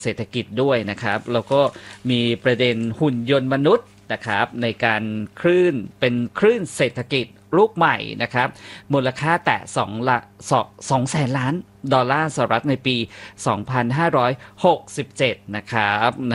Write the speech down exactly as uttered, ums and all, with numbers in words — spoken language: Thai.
เศรษฐกิจด้วยนะครับแล้วก็มีประเด็นหุ่นยนต์มนุษย์นะครับในการคลื่นเป็นคลื่นเศรษฐกิจลูกใหม่นะครับมูลค่าแตะ2ละ2แสนล้านดอลลาร์สหรัฐในปี สองพันห้าร้อยหกสิบเจ็ด นะครับ